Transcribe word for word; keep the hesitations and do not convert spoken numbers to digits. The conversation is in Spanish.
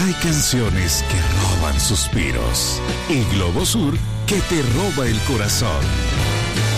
Hay canciones que roban suspiros y Globosur que te roba el corazón.